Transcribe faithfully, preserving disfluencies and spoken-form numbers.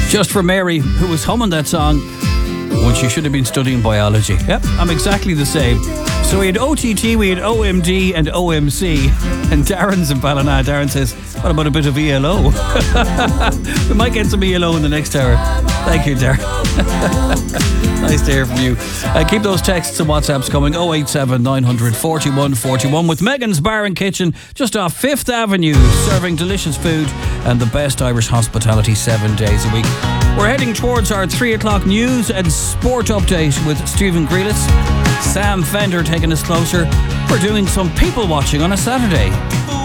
Just for Mary, who was humming that song when she should have been studying biology. Yep, I'm exactly the same. So we had O T T, we had O M D and O M C. And Darren's in Ballina. Darren says, what about a bit of E L O? We might get some E L O in the next hour. Thank you, Darren. Nice to hear from you. Uh, keep those texts and WhatsApps coming. oh eight seven, nine hundred, forty-one forty-one with Megan's Bar and Kitchen just off Fifth Avenue, serving delicious food and the best Irish hospitality seven days a week. We're heading towards our three o'clock news and sport update with Stephen Grealish. Sam Fender taking us closer. We're doing some people watching on a Saturday.